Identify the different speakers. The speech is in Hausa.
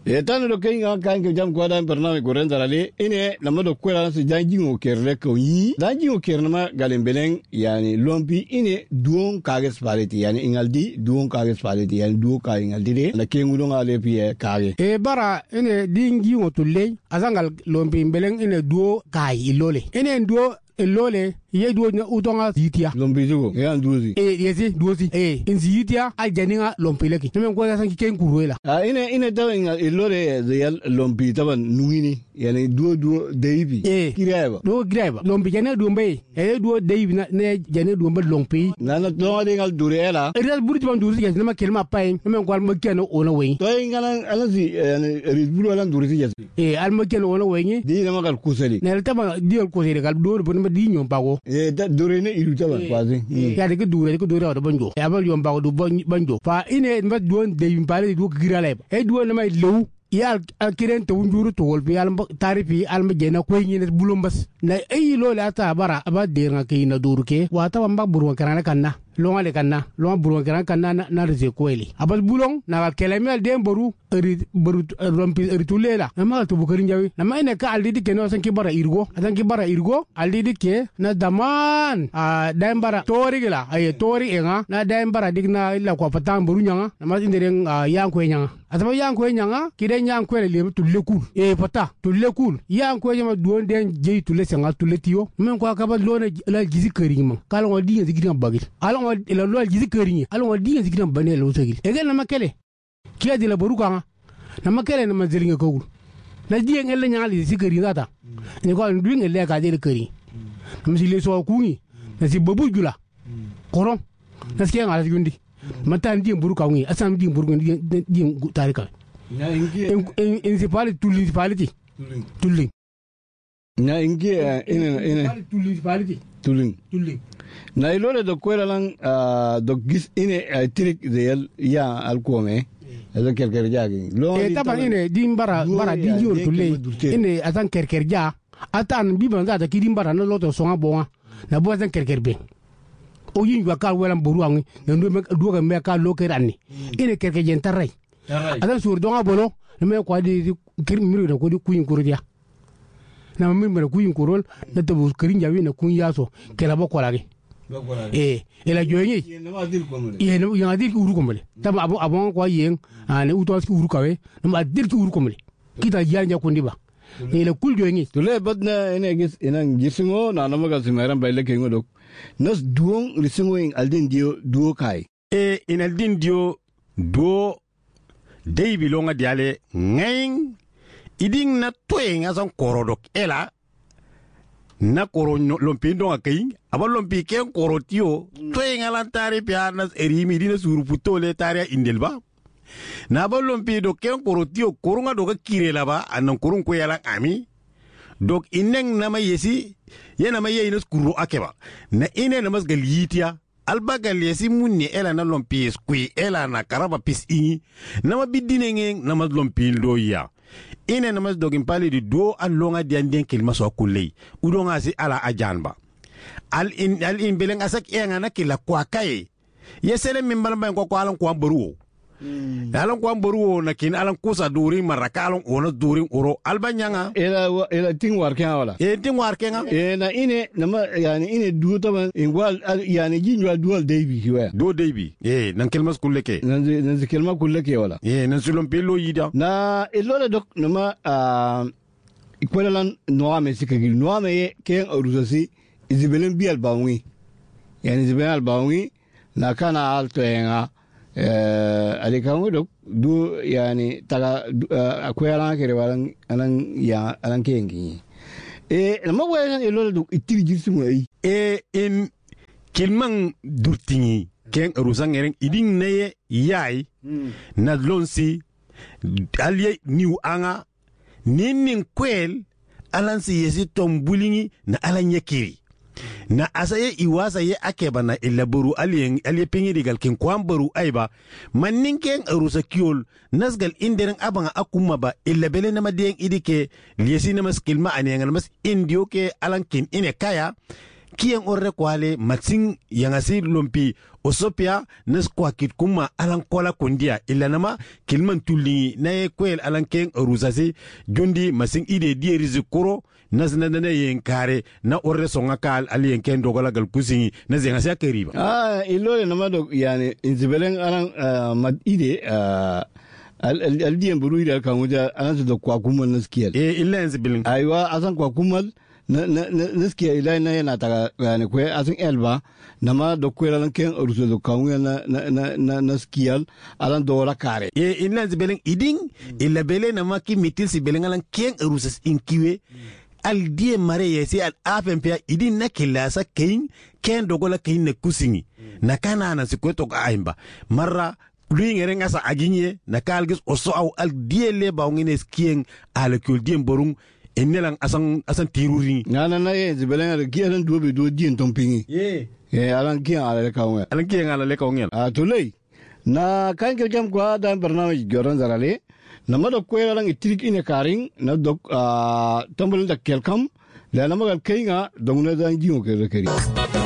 Speaker 1: Tano do kenga kan ke jam ko dan barnami ko rendarale ine namado ko lan se jangi ngo kerle ko yi jangi ngo kernama galembeleng yani lompi ine duon kages paleti yani ingaldi duon kages paleti yani duo ka ingaldi de na kengudo ngale pie kage
Speaker 2: bara ine dingi ngo tulle azangal lompi beleng ine duo kai ilole ine duo elole ye duo na utonga yitia
Speaker 1: lompi zugo ya nduzi
Speaker 2: yesi duosi inzi yitia al janinga lompi leki nemen ko san ki ken kuruela
Speaker 1: ine tawen elole de lompi taban nungini yani duo deibi kiraiba
Speaker 2: lompi jane duo mbey duo deibi na ne jane duo mbey lompi
Speaker 1: na do de ngal durela
Speaker 2: real burti bam durti yes nama kelma pay nemen ko al makeno ona wey
Speaker 1: to ngala alazi yani rizbulu ala durti yes
Speaker 2: al makeno ona wey
Speaker 1: di nama kal kuseli
Speaker 2: ne tama di al kuseli kal do di ñom bago
Speaker 1: da dore ne iru taba quasi
Speaker 2: ya de dure do banjo ya bal yom bago do banjo fa ine mba do de impale do girale do na may lew ya al kiren to njuru to wol bi al tarifi al ma jena ko ñi ne bulumbas na lo la ta bara aba de nga ke na duru ke wa ta mba buru kanana kanna longa le kanna longa buru kanna na reze ko eli abal bulong na kelemel de boru rompi ritulela na ma to bukari njawi na ma ine ka aldi ke no san ki bara irgo aldi ke na daman daim bara tori gila ay tori enga na daim bara digna illa ko patan boru nyanga na ma indere yanko nyanga atama yanko nyanga kide yanko le tulle kul pata tulle kul yanko nyama duon den jey tulle senga tulle tiyo men ko ka ba lona la gizi kari ma kala ngo di ngi gidan bagil ala ngo ila lo gizi kari ala ngo di ngi gidan banel lo sagil e na makele kiya di la boru kanga na makele na mazilinga ko na di ngel nyaali zikari data ni ko ndu ngel ka de kari na misi le so kungi na si babu jula koron na ski ngala gundi matan di buru kawngi asam di buru di tarika
Speaker 1: na ingi
Speaker 2: in sipali tulli
Speaker 1: na ingi ina tulli na ilole do kwela lang do gis ine trik de ya alkome ezo kerker jagi
Speaker 2: taban ine dimbara di jor tulle ine atan kerker ja atan biban za da kidimbara na loto songa bonga na bo atan kerker be o yin wa kal welam boru angi do ga me ka lokerani ine kerker jen tarai atan sur donga bolo me ko di kirmiru da ko di kuyin kurdiya na mimira kuyin kurol na tabu kirin jawi na kun yaso kela bokolage ela joyi yana dir uru komle taba abon ko yen ne utos uru kawe na dir uru komle kita yanya kundiba ela kul joyi
Speaker 1: tule badna ene gis ina gisingo na namaga simaran baile kengo dok nas duong lisingo in aldin dio duo kai
Speaker 3: in aldin dio duo dei bilonga diale ngain iding na toeng asan korodok ela na koro lompi ndonga kai aba lompi ken koro tio toeng alan tari pianas erimi dina suru putole taria indelba na ba lompi do ken koro tio korunga do ka kirela ba anan korun ko yala ami dok ineng na mayesi yana maye ina skuru akeba na ine na mas galitia albagal yesi munni ela na lompi skui ela na karaba pis ingi na mabidine ngeng na mas lompi ndo ya ine na mas dogin pali di do an longa di anden kilma so kulei udonga si ala ajanba al in beleng asak enga na kila kwa kai yesele mimbalamba ko alan ko ambaru alan ko ambaru na kin alan kusa duri maraka alan ona duri oro albanyanga
Speaker 1: ela ting warken wala
Speaker 3: ting warken
Speaker 1: na ine nama yani ine du taban ingwal yani jinwal dual deibi hiwa
Speaker 3: do deibi nan kelmas kulleke
Speaker 1: nan kelma kulleke wala
Speaker 3: nan sulom pelo yida
Speaker 1: na elola dok nama ikwelan noame sikagil noame ken oruzasi izibelen bi albawi yani izibelen albawi na kana alto enga alikango dok du yani taga akwela kere walan anan ya anan kengi nama wayan elola dok itiri jirsumo
Speaker 3: in kilman durtingi ken rusangeren iding neye yai na lonsi alye niu anga ninnin kwel alansi yesi tombulingi na alanyekiri na asaye iwasa ye akeba na ilaboru aliye pingi digal kin kwambaru aiba mannin ken arusa kiol nasgal inderen abanga akuma ba ilabele na madien idike liyesi na mas kilma anengal mas indio ke alankin ine kaya kiyen orre kwale matsin yangasi lompi osopia nas kwa kit kuma alan kola kundia ilanama kilman tulli na kwel alan ken rusasi jondi masin ide dierizi kuro nas na yen kare na orre songa kal ali ken dogola gal kusingi na zenga sa keriba
Speaker 1: ilo na mado yani inzibelen alan mad ide al diem buru ide kan wuja anan da kwa kumal naskiyal
Speaker 3: illa inzibelen
Speaker 1: aywa asan kwa kumal naskiya ila na yana ta yani kwe asin elba nama do kwela lan ken ruso do kawu na naskiyal alan do la kare
Speaker 3: illa zibelen iding illa bele nama ki mitil si belen lan ken ruso inkiwe al die mare yesi al afempia idin na kilasa ken dogola ken ne kusingi na kana na sikweto ka aimba marra luingere ngasa aginye na kalgis oso au al die le ba ngine skien al kul diem borung enelang asan tiruri
Speaker 1: na ye zibelen gian do be do dien tompingi alan gian ala le kawnga tulei na kan ke jam kwa dan barnamij goran zarale na mado kwela lang itrik ine karing na dok tambal da kelkam la na magal kainga dongna dan jiwo ke rekeri